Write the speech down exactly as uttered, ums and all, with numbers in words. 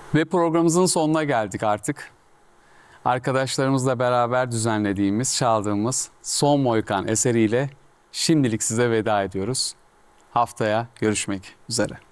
Ve programımızın sonuna geldik artık. Arkadaşlarımızla beraber düzenlediğimiz, çaldığımız Son Mohikan eseriyle şimdilik size veda ediyoruz. Haftaya görüşmek üzere.